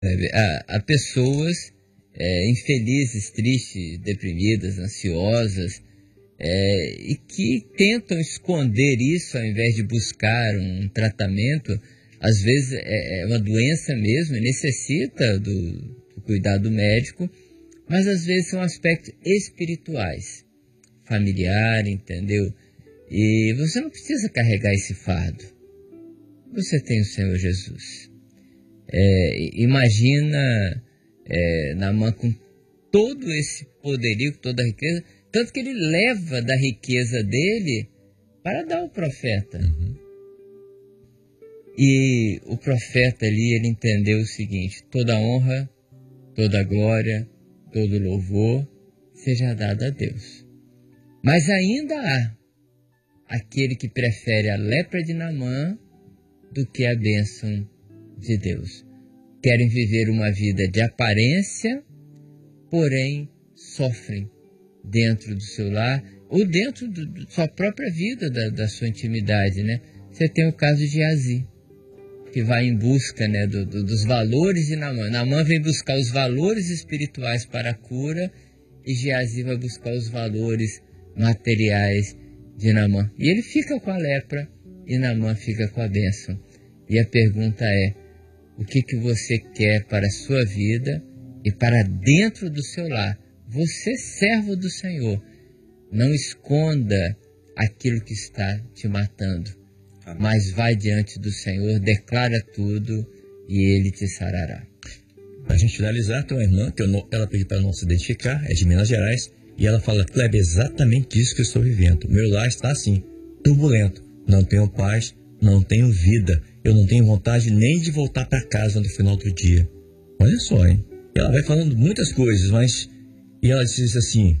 sabe? Há pessoas infelizes, tristes, deprimidas, ansiosas, e que tentam esconder isso ao invés de buscar um tratamento. Às vezes é uma doença mesmo e necessita do cuidado médico, mas às vezes são aspectos espirituais, familiar, entendeu? E você não precisa carregar esse fardo. Você tem o Senhor Jesus. Imagina Naamã com todo esse poderio, toda a riqueza, tanto que ele leva da riqueza dele para dar ao profeta. E o profeta ali, ele entendeu o seguinte: toda honra, toda glória, todo louvor seja dado a Deus. Mas ainda há aquele que prefere a lepra de Naamã do que a bênção de Deus. Querem viver uma vida de aparência, porém sofrem dentro do seu lar ou dentro da sua própria vida, da sua intimidade, né? Você tem o caso de Geazi, que vai em busca, né, dos valores de Naamã. Naamã vem buscar os valores espirituais para a cura e Geazi vai buscar os valores materiais de Naamã. E ele fica com a lepra e Naamã fica com a bênção. E a pergunta é: o que você quer para a sua vida e para dentro do seu lar? Você, servo do Senhor, não esconda aquilo que está te matando. Amém. Mas vai diante do Senhor, declara tudo e Ele te sarará. Para a gente finalizar, tem uma irmã que ela pediu para não se identificar, é de Minas Gerais, e ela fala: Kleber, é exatamente isso que eu estou vivendo. Meu lar está assim, turbulento, não tenho paz, não tenho vida, eu não tenho vontade nem de voltar para casa no final do dia. Olha só, hein? Ela vai falando muitas coisas, mas... E ela diz assim: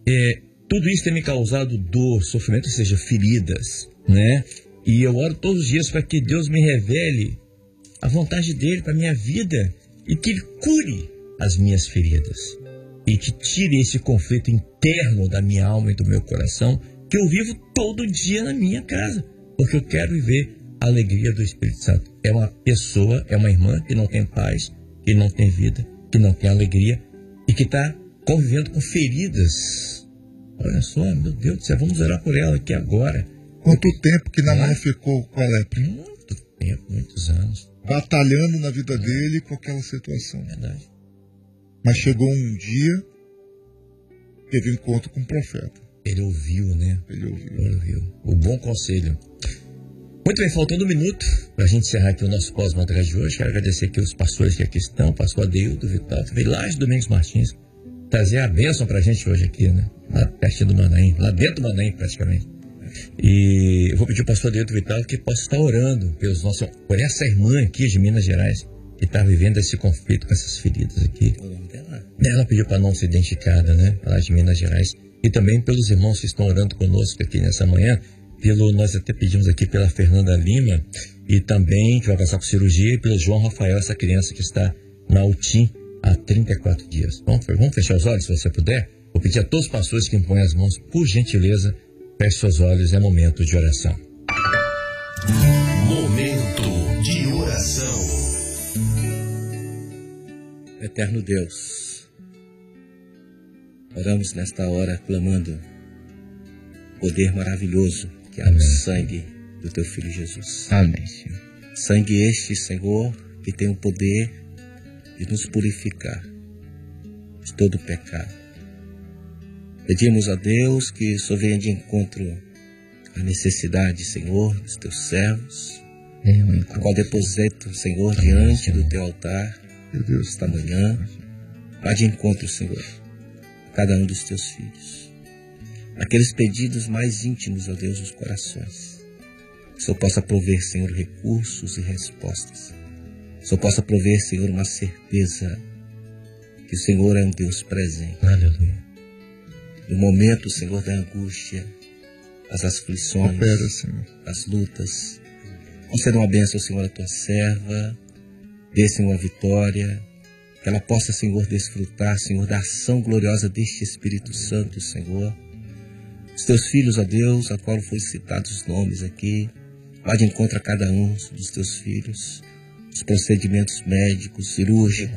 tudo isso tem me causado dor, sofrimento, ou seja, feridas, né? E eu oro todos os dias para que Deus me revele a vontade dele para a minha vida e que ele cure as minhas feridas e que tire esse conflito interno da minha alma e do meu coração que eu vivo todo dia na minha casa, porque eu quero viver a alegria do Espírito Santo. É uma pessoa, é uma irmã que não tem paz, que não tem vida, que não tem alegria e que está convivendo com feridas. Olha só, meu Deus do céu, vamos orar por ela aqui agora. Quanto tempo que Naamã ficou com a lepra? Muito tempo, muitos anos. Batalhando na vida dele com aquela situação. Verdade. Mas chegou um dia, teve um encontro com o profeta. Ele ouviu, né? Ele ouviu. O bom conselho. Muito bem, faltando um minuto para a gente encerrar aqui o nosso pós-madrugada de hoje. Quero agradecer aqui os pastores que aqui estão, o pastor Adeildo Vital, que veio lá de Domingos Martins, trazer a bênção para a gente hoje aqui, né? Lá pertinho do Manaim, lá dentro do Manaim praticamente. E eu vou pedir ao pastor Adeildo Vital que possa estar orando por essa irmã aqui de Minas Gerais, que está vivendo esse conflito com essas feridas aqui. Ela pediu para não ser identificada, né? Lá de Minas Gerais. E também pelos irmãos que estão orando conosco aqui nessa manhã. Nós até pedimos aqui pela Fernanda Lima, e também que vai passar por cirurgia, e pelo João Rafael, essa criança que está na UTI há 34 dias. Vamos fechar os olhos, se você puder. Vou pedir a todos os pastores que impõem as mãos, por gentileza, feche seus olhos, é momento de oração. Momento de oração. Eterno Deus, oramos nesta hora clamando poder maravilhoso que há no sangue do Teu Filho Jesus. Amém, Senhor. Sangue este, Senhor, que tem o poder de nos purificar de todo pecado. Pedimos a Deus que o Senhor venha de encontro à necessidade, Senhor, dos Teus servos, a qual deposito, Senhor, diante do Teu altar, esta manhã. Vá de encontro, Senhor, a cada um dos Teus filhos. Aqueles pedidos mais íntimos, ó Deus, dos corações. Que o Senhor possa prover, Senhor, recursos e respostas. Que o Senhor possa prover, Senhor, uma certeza que o Senhor é um Deus presente. Aleluia. No momento, Senhor, da angústia, das aflições, das lutas. Conceda uma bênção, Senhor, à Tua serva. Dê, Senhor, a vitória. Que ela possa, Senhor, desfrutar, Senhor, da ação gloriosa deste Espírito Santo, Senhor. Os Teus filhos, ó Deus, a qual foram citados os nomes aqui. Vá de encontro a cada um dos Teus filhos. os procedimentos médicos, cirúrgicos,